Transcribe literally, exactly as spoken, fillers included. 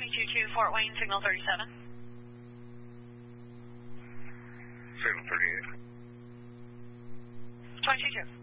twenty-two two, Fort Wayne, signal thirty-seven. Signal thirty-eight. twenty-two two.